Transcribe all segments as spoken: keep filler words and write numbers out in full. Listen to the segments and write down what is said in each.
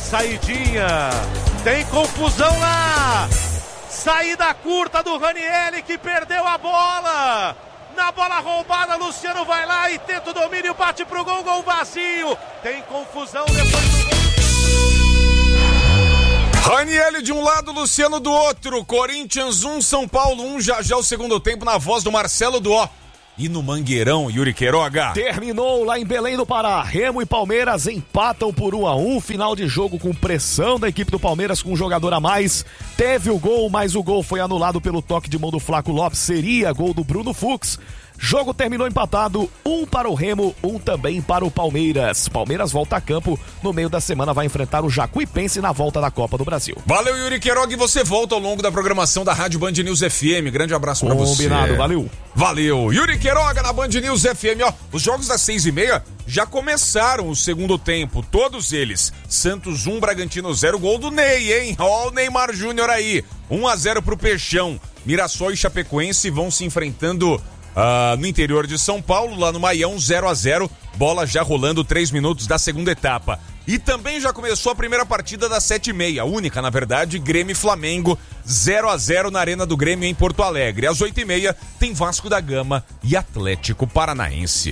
saidinha. Tem confusão lá. Saída curta do Ranieri, que perdeu a bola. Na bola roubada, Luciano vai lá e tenta o domínio, bate pro gol, gol vazio. Tem confusão depois do gol. Ranieri de um lado, Luciano do outro. Corinthians um, São Paulo um. Já já o segundo tempo na voz do Marcelo Duó. E no Mangueirão, Yuri Queiroga. Terminou lá em Belém do Pará. Remo e Palmeiras empatam por um a um. Final de jogo com pressão da equipe do Palmeiras com um jogador a mais. Teve o gol, mas o gol foi anulado pelo toque de mão do Flaco Lopes. Seria gol do Bruno Fux. Jogo terminou empatado, um para o Remo, um também para o Palmeiras. Palmeiras volta a campo, no meio da semana vai enfrentar o Jacuipense na volta da Copa do Brasil. Valeu, Yuri Queiroga, e você volta ao longo da programação da Rádio Band News F M. Grande abraço pra você. Combinado, valeu. Valeu, Yuri Queiroga na Band News F M. Ó, os jogos das seis e meia já começaram o segundo tempo, todos eles. Santos um, Bragantino zero, gol do Ney, hein? Ó o Neymar Júnior aí, um a zero pro Peixão. Mirassol e Chapecoense vão se enfrentando Uh, no interior de São Paulo, lá no Maião, zero a zero, bola já rolando, três minutos da segunda etapa. E também já começou a primeira partida das sete e meia, única na verdade, Grêmio e Flamengo, zero a zero na Arena do Grêmio em Porto Alegre. Às oito e meia tem Vasco da Gama e Atlético Paranaense.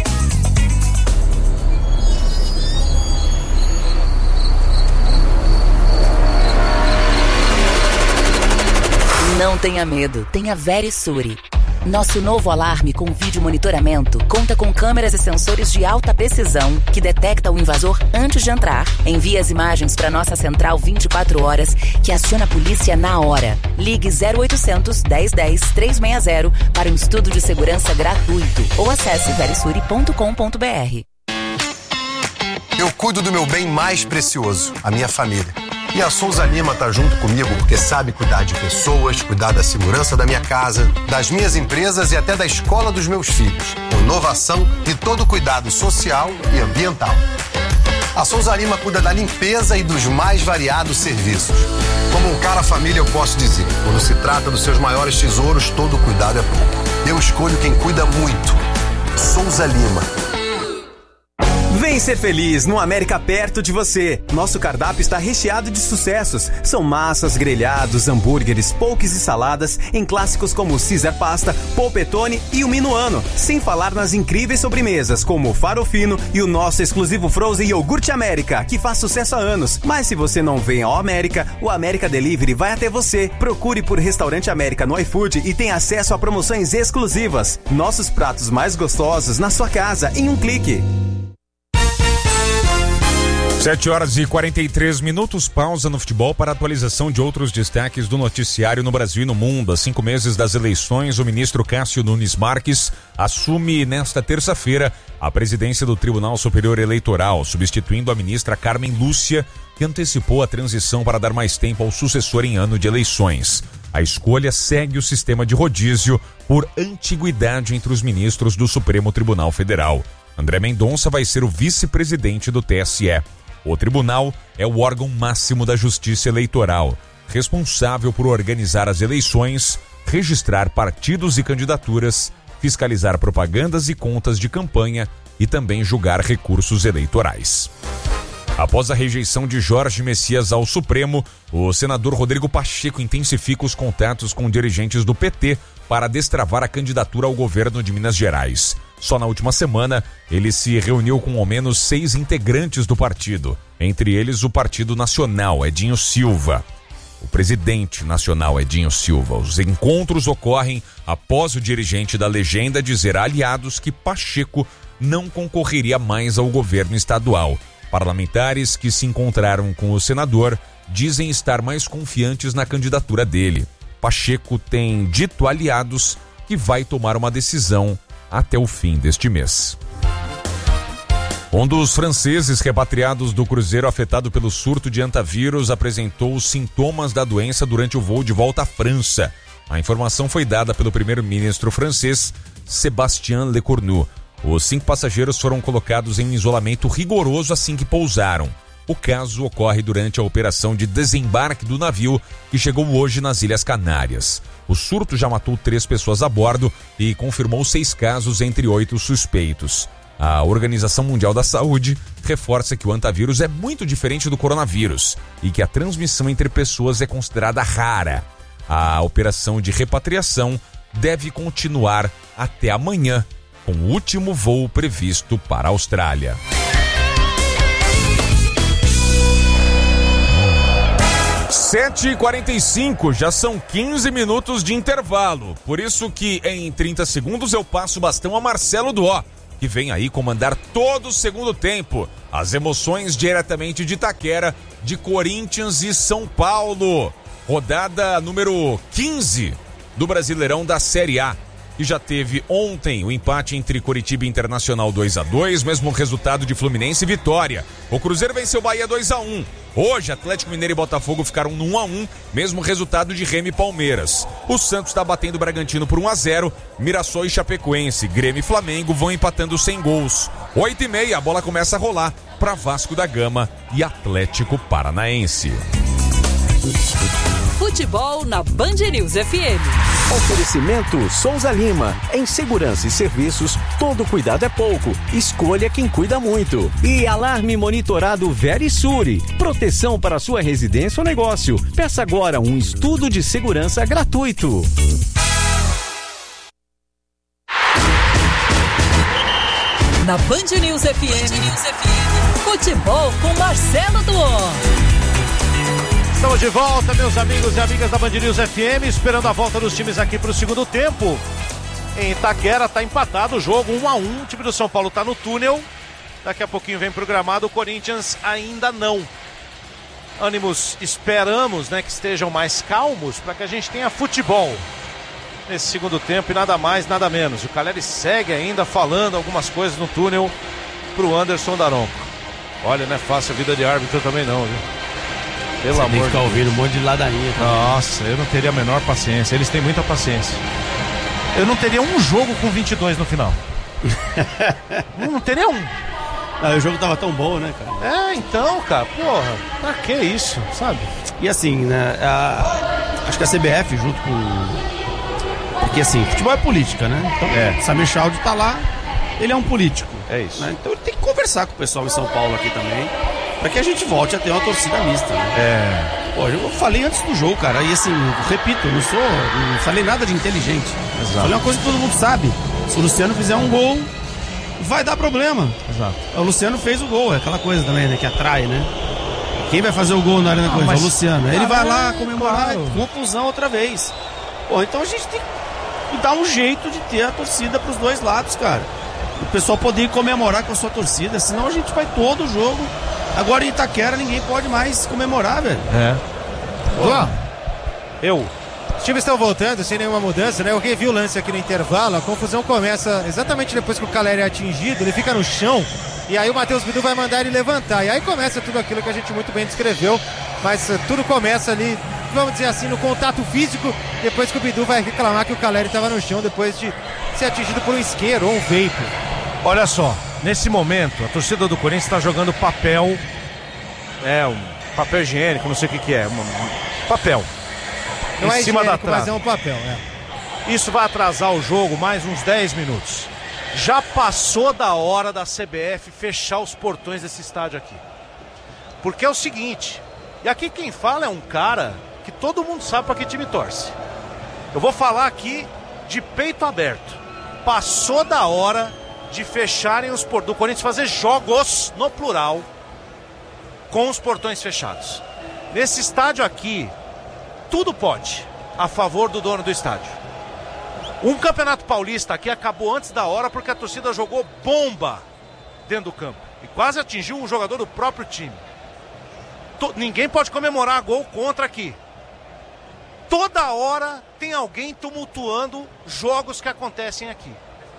Não tenha medo, tenha Verisure. Nosso novo alarme com vídeo monitoramento conta com câmeras e sensores de alta precisão que detecta o invasor antes de entrar. Envia as imagens para nossa central vinte e quatro horas, que aciona a polícia na hora. Ligue zero oitocentos, dez dez, trezentos e sessenta para um estudo de segurança gratuito ou acesse verisure ponto com ponto b r. Eu cuido do meu bem mais precioso, a minha família. E a Souza Lima tá junto comigo porque sabe cuidar de pessoas, cuidar da segurança da minha casa, das minhas empresas e até da escola dos meus filhos. Com inovação e todo o cuidado social e ambiental. A Souza Lima cuida da limpeza e dos mais variados serviços. Como um cara família, eu posso dizer, quando se trata dos seus maiores tesouros, todo cuidado é pouco. Eu escolho quem cuida muito. Souza Lima. Vem ser feliz no América perto de você. Nosso cardápio está recheado de sucessos. São massas, grelhados, hambúrgueres, poques e saladas em clássicos como o Caesar Pasta, Polpettone e o Minuano. Sem falar nas incríveis sobremesas como o Farofino e o nosso exclusivo Frozen Iogurte América, que faz sucesso há anos. Mas se você não vem ao América, o América Delivery vai até você. Procure por Restaurante América no iFood e tem acesso a promoções exclusivas. Nossos pratos mais gostosos na sua casa em um clique. sete horas e quarenta e três minutos, pausa no futebol para atualização de outros destaques do noticiário no Brasil e no mundo. Há cinco meses das eleições, o ministro Cássio Nunes Marques assume nesta terça-feira a presidência do Tribunal Superior Eleitoral, substituindo a ministra Carmen Lúcia, que antecipou a transição para dar mais tempo ao sucessor em ano de eleições. A escolha segue o sistema de rodízio por antiguidade entre os ministros do Supremo Tribunal Federal. André Mendonça vai ser o vice-presidente do T S E. O tribunal é o órgão máximo da Justiça Eleitoral, responsável por organizar as eleições, registrar partidos e candidaturas, fiscalizar propagandas e contas de campanha e também julgar recursos eleitorais. Após a rejeição de Jorge Messias ao Supremo, o senador Rodrigo Pacheco intensifica os contatos com dirigentes do P T para destravar a candidatura ao governo de Minas Gerais. Só na última semana, ele se reuniu com ao menos seis integrantes do partido, entre eles o Partido Nacional, Edinho Silva. O presidente nacional, Edinho Silva. Os encontros ocorrem após o dirigente da legenda dizer a aliados que Pacheco não concorreria mais ao governo estadual. Parlamentares que se encontraram com o senador dizem estar mais confiantes na candidatura dele. Pacheco tem dito a aliados que vai tomar uma decisão até o fim deste mês. Um dos franceses repatriados do cruzeiro afetado pelo surto de antavírus apresentou os sintomas da doença durante o voo de volta à França. A informação foi dada pelo primeiro-ministro francês Sébastien Lecornu. Os cinco passageiros foram colocados em isolamento rigoroso assim que pousaram. O caso ocorre durante a operação de desembarque do navio que chegou hoje nas Ilhas Canárias. O surto já matou três pessoas a bordo e confirmou seis casos entre oito suspeitos. A Organização Mundial da Saúde reforça que o antavírus é muito diferente do coronavírus e que a transmissão entre pessoas é considerada rara. A operação de repatriação deve continuar até amanhã, com o último voo previsto para a Austrália. sete e quarenta e cinco, já são quinze minutos de intervalo. Por isso que em trinta segundos eu passo o bastão a Marcelo Duó, que vem aí comandar todo o segundo tempo. As emoções diretamente de Itaquera, de Corinthians e São Paulo. Rodada número quinze do Brasileirão da Série A, que já teve ontem o empate entre Coritiba e Internacional dois a dois, mesmo resultado de Fluminense e Vitória. O Cruzeiro venceu o Bahia dois a um. Hoje, Atlético Mineiro e Botafogo ficaram no um a um, mesmo resultado de Remo e Palmeiras. O Santos está batendo o Bragantino por um a zero, Mirassol e Chapecoense, Grêmio e Flamengo vão empatando sem gols. oito e meia, a bola começa a rolar para Vasco da Gama e Atlético Paranaense. Futebol na Band News F M. Oferecimento Souza Lima. Em segurança e serviços, todo cuidado é pouco. Escolha quem cuida muito. E alarme monitorado Verisure. Proteção para sua residência ou negócio. Peça agora um estudo de segurança gratuito. Na Band News F M. Band News F M. Futebol com Marcelo Duó. Estamos de volta, meus amigos e amigas da Band News F M, esperando a volta dos times aqui para o segundo tempo. Em Itaquera está empatado o jogo, um a um, o time do São Paulo está no túnel, daqui a pouquinho vem programado, o Corinthians ainda não. Ânimos, esperamos, né, que estejam mais calmos para que a gente tenha futebol nesse segundo tempo e nada mais, nada menos. O Caleri segue ainda falando algumas coisas no túnel para o Anderson Daronco. Olha, não é fácil a vida de árbitro também não, viu? Pelo Você amor tem que ficar de ouvindo um monte de ladainha também. Nossa, eu não teria a menor paciência. Eles têm muita paciência. Eu não teria um jogo com vinte e dois no final. Não teria um. Ah, o jogo tava tão bom, né, cara? É, então, cara, porra, pra que isso, sabe? E assim, né, a... acho que a C B F junto com... Porque assim, futebol é política, né? Então, É. Samir Chaldi tá lá, ele é um político. É isso. Né? Então ele tem que conversar com o pessoal em São Paulo aqui também, pra que a gente volte a ter uma torcida mista, né? É. Pô, eu falei antes do jogo, cara, e assim, repito, eu não sou, não falei nada de inteligente. Exato. Falei uma coisa que todo mundo sabe. Se o Luciano fizer um gol, vai dar problema. Exato. O Luciano fez o gol, é aquela coisa também, né, que atrai, né? Quem vai fazer o gol na Arena Corinthians? mas- É o Luciano. Ele Ah, vai lá é, comemorar, claro. confusão outra vez. Pô, então a gente tem que dar um jeito de ter a torcida pros dois lados, cara. O pessoal poder comemorar com a sua torcida, senão a gente vai todo o jogo. Agora em Itaquera ninguém pode mais comemorar, velho. É. Duó, Eu. os times estão voltando sem nenhuma mudança, né? Alguém viu o lance aqui no intervalo, a confusão começa exatamente depois que o Caleri é atingido, ele fica no chão, e aí o Matheus Bidu vai mandar ele levantar, e aí começa tudo aquilo que a gente muito bem descreveu, mas uh, tudo começa ali, vamos dizer assim, no contato físico, depois que o Bidu vai reclamar que o Caleri estava no chão, depois de ser atingido por um isqueiro ou um vape. Olha só, nesse momento, a torcida do Corinthians está jogando papel, é, um papel higiênico, não sei o que que é, um, um papel, Não em é cima da higiênico, mas trave. é um papel, é. Isso vai atrasar o jogo mais uns dez minutos. Já passou da hora da C B F fechar os portões desse estádio aqui. Porque é o seguinte, e aqui quem fala é um cara que todo mundo sabe para que time torce. Eu vou falar aqui de peito aberto. Passou da hora de fecharem os portões, do Corinthians fazer jogos, no plural, com os portões fechados. Nesse estádio aqui, tudo pode, a favor do dono do estádio. Um campeonato paulista aqui acabou antes da hora porque a torcida jogou bomba dentro do campo e quase atingiu um jogador do próprio time. To- Ninguém pode comemorar gol contra aqui. Toda hora tem alguém tumultuando jogos que acontecem aqui.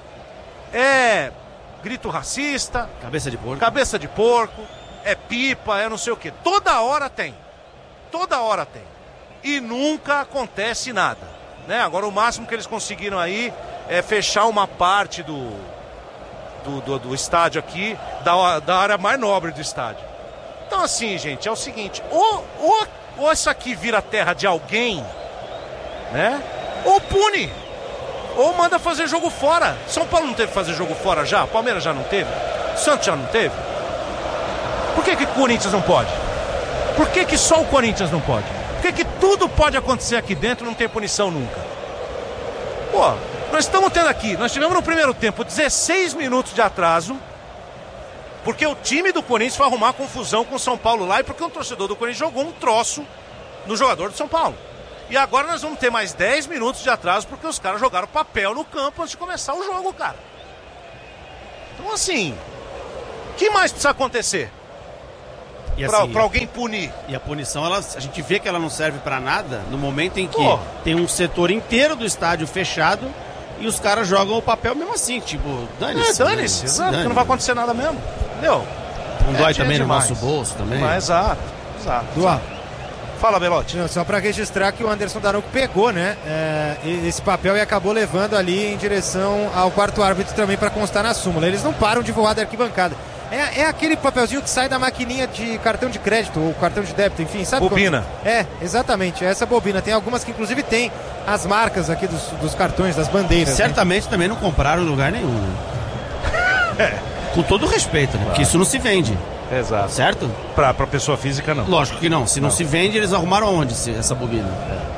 É grito racista, Cabeça de porco. cabeça de porco, é pipa, é não sei o que. Toda hora tem. Toda hora tem. E nunca acontece nada, né? Agora o máximo que eles conseguiram aí é fechar uma parte do do, do, do estádio aqui, da, da área mais nobre do estádio. Então assim, gente, é o seguinte, ou, ou, ou isso aqui vira terra de alguém, né? Ou pune. ou manda fazer jogo fora. São Paulo não teve que fazer jogo fora já? Palmeiras já não teve? Santos já não teve? Por que que o Corinthians não pode? Por que que só o Corinthians não pode? Por que que tudo pode acontecer aqui dentro e não tem punição nunca? Pô, nós estamos tendo aqui, nós tivemos no primeiro tempo dezesseis minutos de atraso, porque o time do Corinthians foi arrumar confusão com o São Paulo lá e porque o torcedor do Corinthians jogou um troço no jogador do São Paulo. E agora nós vamos ter mais dez minutos de atraso porque os caras jogaram papel no campo antes de começar o jogo, cara. Então assim, o que mais precisa acontecer? E pra, assim, pra alguém punir. E a punição, ela, a gente vê que ela não serve pra nada no momento em que Pô. tem um setor inteiro do estádio fechado e os caras jogam o papel mesmo assim, tipo, dane-se. É, dane-se, exato, porque não vai acontecer nada mesmo. Entendeu? Não dói É, também é no demais. nosso bolso também. Mas, exato, exato. Duá. Fala, Belotti. Não, só para registrar que o Anderson Daronco pegou, né, é, esse papel e acabou levando ali em direção ao quarto árbitro também para constar na súmula. Eles não param de voar da arquibancada. É, é aquele papelzinho que sai da maquininha de cartão de crédito ou cartão de débito, enfim, sabe? Bobina. Como... É, exatamente, é essa bobina. Tem algumas que inclusive tem as marcas aqui dos, dos cartões, das bandeiras. Certamente né? também não compraram em lugar nenhum, né? É. Com todo respeito, né? Porque isso não se vende. Exato. Certo? Pra, pra pessoa física, não. Lógico que não. Se não, não se vende, eles arrumaram onde essa bobina?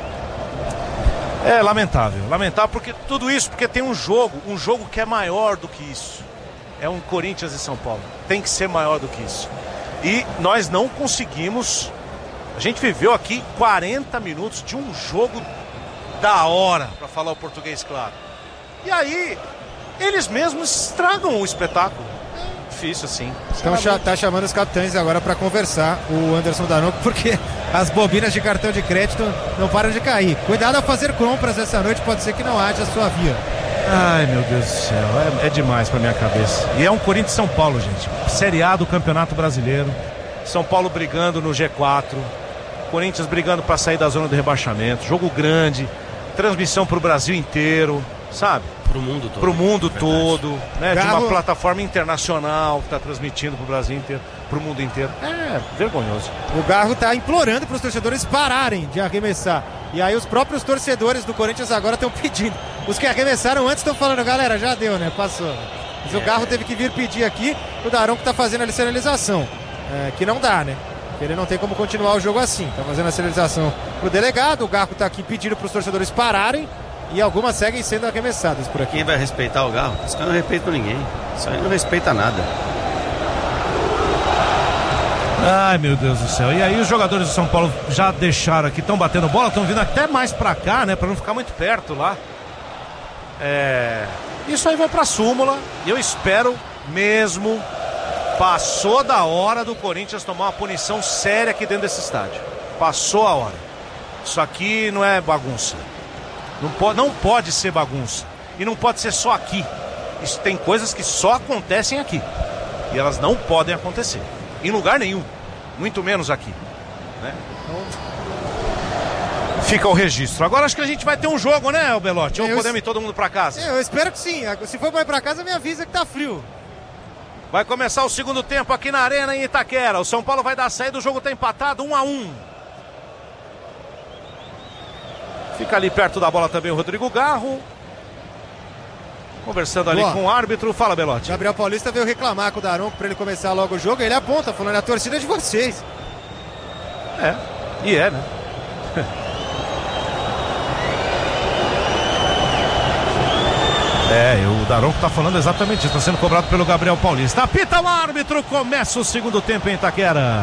É. é lamentável. Lamentável porque tudo isso, porque tem um jogo, um jogo que é maior do que isso. É um Corinthians e São Paulo. Tem que ser maior do que isso. E nós não conseguimos. A gente viveu aqui quarenta minutos de um jogo da hora, pra falar o português claro. E aí, eles mesmos estragam o espetáculo. É difícil assim. Então já tá chamando os capitães agora para conversar, o Anderson Daronco, porque as bobinas de cartão de crédito não param de cair. Cuidado ao fazer compras essa noite, pode ser que não haja sua via. Ai, meu Deus do céu, é, é demais pra minha cabeça. E é um Corinthians São Paulo, gente. Série A do Campeonato Brasileiro. São Paulo brigando no G quatro. Corinthians brigando pra sair da zona do rebaixamento. Jogo grande. Transmissão pro Brasil inteiro, sabe? Pro mundo todo. Pro mundo todo, né? Garro... De uma plataforma internacional que tá transmitindo pro Brasil inteiro, pro mundo inteiro. É vergonhoso. O Garro tá implorando pros torcedores pararem de arremessar. E aí os próprios torcedores do Corinthians agora estão pedindo. Os que arremessaram antes estão falando, galera, já deu, né? Passou. Mas é. O Garro teve que vir pedir aqui, o Daronco tá fazendo a sinalização. É, que não dá, né? Ele não tem como continuar o jogo assim. Tá fazendo a sinalização pro delegado, o Garro tá aqui pedindo pros torcedores pararem. E algumas seguem sendo arremessadas por aqui. Quem vai respeitar o Garro? Os caras não respeitam ninguém. Isso aí não respeita nada. Ai, meu Deus do céu. E aí os jogadores do São Paulo já deixaram aqui, estão batendo bola, estão vindo até mais pra cá, né? Pra não ficar muito perto lá. É... Isso aí vai pra súmula. E eu espero mesmo. Passou da hora do Corinthians tomar uma punição séria aqui dentro desse estádio. Passou a hora. Isso aqui não é bagunça. Não pode, não pode ser bagunça. E não pode ser só aqui. Isso tem coisas que só acontecem aqui. E elas não podem acontecer. Em lugar nenhum. Muito menos aqui. Né? Então... Fica o registro. Agora acho que a gente vai ter um jogo, né, Belotti? Ou eu podemos ir todo mundo pra casa? Eu espero que sim. Se for pra ir pra casa, me avisa que tá frio. Vai começar o segundo tempo aqui na Arena em Itaquera. O São Paulo vai dar a saída, o jogo tá empatado, um a um. Fica ali perto da bola também o Rodrigo Garro. Conversando ali Boa. com o árbitro. Fala, Belotti. Gabriel Paulista veio reclamar com o Daronco pra ele começar logo o jogo. Ele aponta, falando, a torcida é de vocês. É, e é, né? É, o Daronco tá falando exatamente isso. Tá sendo cobrado pelo Gabriel Paulista. Apita o árbitro, começa o segundo tempo em Itaquera.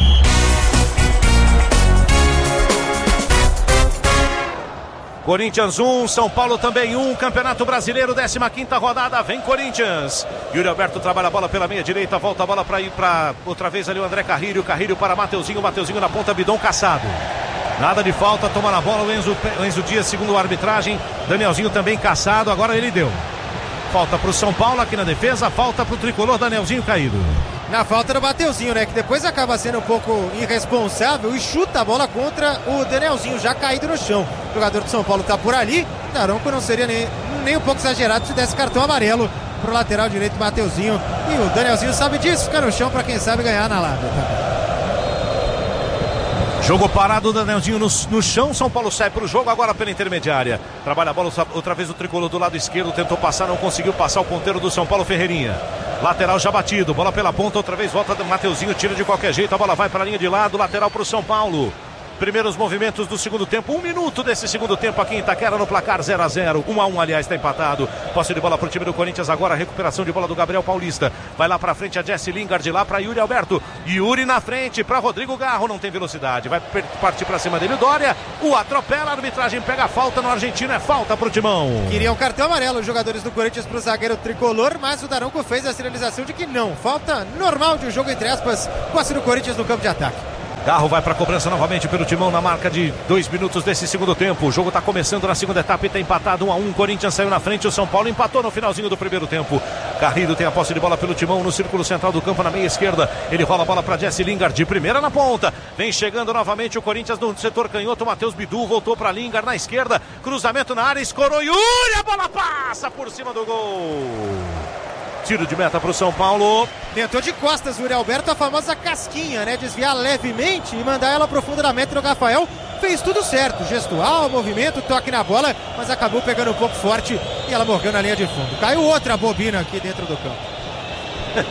Corinthians um, São Paulo também um, Campeonato Brasileiro, décima quinta rodada, vem Corinthians. Yuri Alberto trabalha a bola pela meia direita, volta a bola para ir para outra vez ali o André Carrilho, Carrilho para Mateuzinho, Mateuzinho na ponta, Bidon caçado. Nada de falta, toma na bola o Enzo, o Enzo Dias, segundo a arbitragem, Danielzinho também caçado, agora ele deu. Falta para o São Paulo aqui na defesa, falta para o tricolor, Danielzinho caído. Na falta do Mateuzinho, né? Que depois acaba sendo um pouco irresponsável e chuta a bola contra o Danielzinho, já caído no chão. O jogador do São Paulo tá por ali. Daronco não seria nem, nem um pouco exagerado se desse cartão amarelo pro lateral direito Mateuzinho. E o Danielzinho sabe disso, fica no chão pra quem sabe ganhar na lata. Jogo parado, Danielzinho no, no chão, São Paulo sai pro jogo agora pela intermediária. Trabalha a bola outra vez o tricolor do lado esquerdo, tentou passar, não conseguiu passar o ponteiro do São Paulo, Ferreirinha. Lateral já batido, bola pela ponta, outra vez volta do Mateuzinho, tira de qualquer jeito, a bola vai para a linha de lado, lateral pro São Paulo. Primeiros movimentos do segundo tempo, um minuto desse segundo tempo aqui em Itaquera no placar zero a zero, um a um aliás, está empatado. Posse de bola pro time do Corinthians agora, recuperação de bola do Gabriel Paulista. Vai lá pra frente a Jesse Lingard, lá pra Yuri Alberto. Yuri na frente pra Rodrigo Garro, não tem velocidade, vai partir pra cima dele o Dória, o atropela, a arbitragem pega a falta no argentino, é falta pro Timão. Queriam um cartão amarelo os jogadores do Corinthians pro zagueiro tricolor, mas o Daronco fez a sinalização de que não, falta normal de um jogo entre aspas, posse do Corinthians no campo de ataque. Garro vai para a cobrança novamente pelo Timão na marca de dois minutos desse segundo tempo. O jogo está começando na segunda etapa e está empatado um a um. Corinthians saiu na frente, o São Paulo empatou no finalzinho do primeiro tempo. Carrilho tem a posse de bola pelo Timão no círculo central do campo na meia esquerda. Ele rola a bola para Jesse Lingard de primeira na ponta. Vem chegando novamente o Corinthians no setor canhoto. Matheus Bidu voltou para Lingard na esquerda. Cruzamento na área, escorou Yuri. A bola passa por cima do gol. Tiro de meta para o São Paulo. Tentou de costas o Yuri Alberto, a famosa casquinha, né? Desviar levemente e mandar ela pro fundo da meta do Rafael. Fez tudo certo, gestual, movimento, toque na bola, mas acabou pegando um pouco forte e ela morreu na linha de fundo. Caiu outra bobina aqui dentro do campo.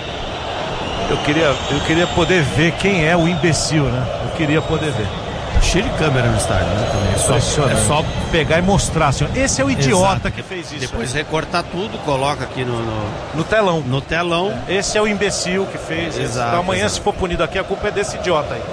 Eu queria, eu queria poder ver quem é o imbecil, né? Eu queria poder ver. Cheio de câmera no estádio, né? Também. É, só, é só pegar e mostrar, assim, esse é o idiota Exato. que fez isso. Depois recortar tudo, coloca aqui no, no, no telão. No telão. Esse é o imbecil que fez. Exato, então amanhã, exato. se for punido aqui, a culpa é desse idiota aí.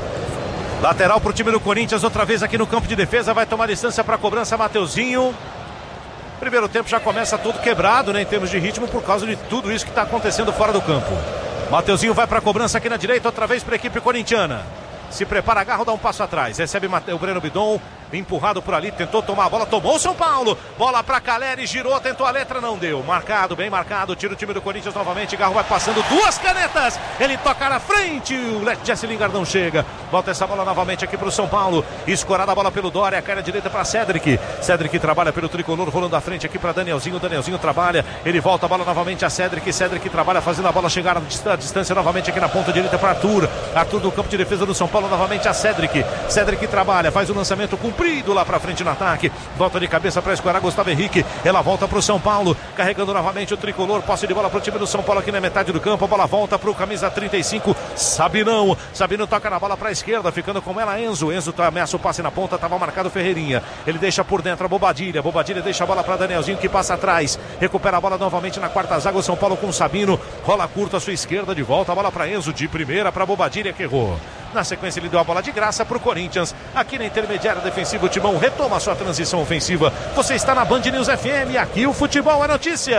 Lateral pro time do Corinthians, outra vez aqui no campo de defesa, vai tomar distância pra cobrança, Mateuzinho. Primeiro tempo já começa todo quebrado, né, em termos de ritmo, por causa de tudo isso que tá acontecendo fora do campo. Mateuzinho vai pra cobrança aqui na direita, outra vez pra equipe corintiana. Se prepara, Garro, dá um passo atrás. Recebe o Breno Bidon, empurrado por ali, tentou tomar a bola, tomou o São Paulo. Bola pra Caleri, girou, tentou a letra, não deu. Marcado, bem marcado, tira o time do Corinthians novamente. Garro vai passando duas canetas. Ele toca na frente, o Jesse Lingard não chega. Volta essa bola novamente aqui pro São Paulo. Escorada a bola pelo Dória, cai na direita pra Cedric. Cedric trabalha pelo tricolor, rolando à frente aqui pra Danielzinho. Danielzinho trabalha, ele volta a bola novamente a Cedric. Cedric trabalha fazendo a bola chegar à distância novamente aqui na ponta direita pra Arthur. Arthur do campo de defesa do São Paulo. Novamente a Cedric, Cedric trabalha, faz o lançamento comprido lá pra frente no ataque, volta de cabeça para escorar Gustavo Henrique, ela volta pro São Paulo, carregando novamente o tricolor, posse de bola pro time do São Paulo aqui na metade do campo, a bola volta pro camisa trinta e cinco, Sabinão, Sabino toca na bola pra esquerda, ficando com ela Enzo, Enzo ameaça o passe na ponta, tava marcado Ferreirinha, ele deixa por dentro a Bobadilha, Bobadilha deixa a bola pra Danielzinho que passa atrás, recupera a bola novamente na quarta zaga, o São Paulo com o Sabino, rola curto à sua esquerda, de volta a bola pra Enzo, de primeira pra Bobadilha que errou. Na sequência ele deu a bola de graça para o Corinthians. Aqui na intermediária defensiva o Timão retoma a sua transição ofensiva. Você está na Band News F M. Aqui o futebol é notícia.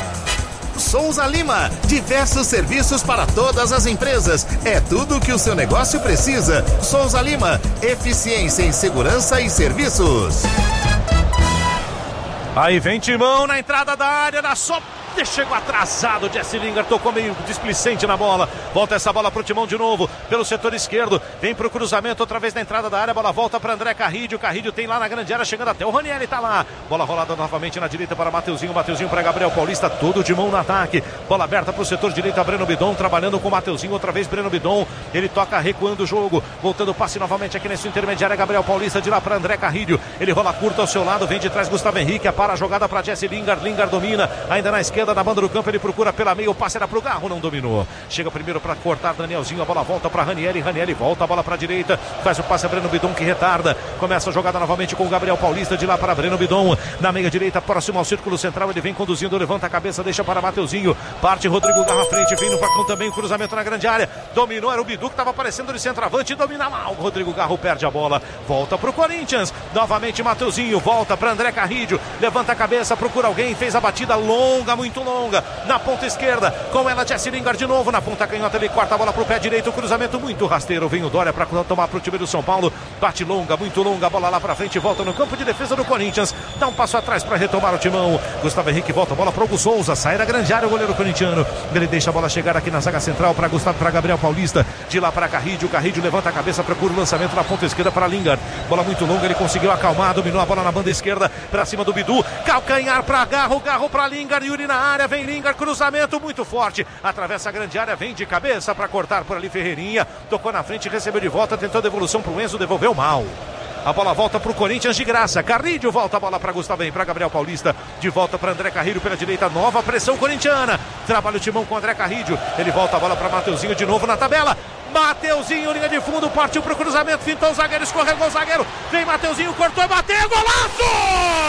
Souza Lima. Diversos serviços para todas as empresas. É tudo o que o seu negócio precisa. Souza Lima. Eficiência em segurança e serviços. Aí vem Timão na entrada da área, na só... Chegou atrasado, Jesse Lingard tocou meio displicente na bola, volta essa bola pro Timão de novo, pelo setor esquerdo, vem pro cruzamento, outra vez na entrada da área, bola volta para André Carrilho, Carrilho tem lá na grande área, chegando até o Ranieri, tá lá, bola rolada novamente na direita para Mateuzinho, Mateuzinho para Gabriel Paulista, todo o Timão no ataque, bola aberta pro setor direito, a Breno Bidon, trabalhando com o Mateuzinho, outra vez Breno Bidon, ele toca recuando o jogo, voltando o passe novamente aqui nesse intermediário, Gabriel Paulista de lá para André Carrilho, ele rola curto ao seu lado, vem de trás Gustavo Henrique, para a jogada para Jesse Lingard, Lingard domina, ainda na esquerda, na banda do campo, ele procura pela meia, o passe era pro Garro, não dominou. Chega primeiro para cortar Danielzinho, a bola volta para Ranieri, Ranieri volta a bola para direita, faz o passe a Breno Bidon que retarda. Começa a jogada novamente com o Gabriel Paulista de lá para Breno Bidon, na meia direita, próximo ao círculo central, ele vem conduzindo, levanta a cabeça, deixa para Mateuzinho, parte Rodrigo Garro à frente, vem no facão também, cruzamento na grande área, dominou, era o Bidu que estava aparecendo de centroavante, domina mal, Rodrigo Garro perde a bola, volta pro Corinthians, novamente Mateuzinho, volta para André Carrilho, levanta a cabeça, procura alguém, fez a batida longa, muito longa, na ponta esquerda, com ela Jesse Lingard de novo, na ponta canhota ele corta a bola pro pé direito, cruzamento muito rasteiro, vem o Dória para tomar pro time do São Paulo, bate longa, muito longa, a bola lá pra frente, volta no campo de defesa do Corinthians, dá um passo atrás para retomar o Timão, Gustavo Henrique volta a bola pro Hugo Souza, sai da grande área o goleiro corintiano, ele deixa a bola chegar aqui na zaga central para Gustavo, para Gabriel Paulista, de lá para Carrilho, Carrilho levanta a cabeça, procura o lançamento na ponta esquerda para Lingard, bola muito longa, ele conseguiu acalmar, dominou a bola na banda esquerda, para cima do Bidu, calcanhar para Garro, Garro para Lingard, Yuri na área, vem Lingard, cruzamento muito forte, atravessa a grande área, vem de cabeça para cortar por ali Ferreirinha, tocou na frente, recebeu de volta, tentou devolução pro Enzo, devolveu mal. A bola volta pro Corinthians de graça. Carrilho volta a bola para Gustavo, para Gabriel Paulista. De volta para André Carrilho pela direita. Nova pressão corintiana. Trabalha o timão com André Carrilho. Ele volta a bola para Mateuzinho de novo na tabela. Mateuzinho, linha de fundo, partiu pro cruzamento. Fintou o zagueiro, escorregou o zagueiro. Vem Mateuzinho, cortou, bateu, golaço!